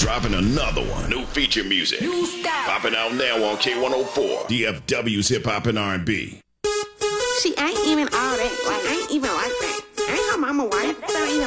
dropping another one. New feature music. New style. Popping out now on K104. DFW's Hip Hop and R&B. She ain't even all that. Like, ain't even like that. Ain't her mama wife. That ain't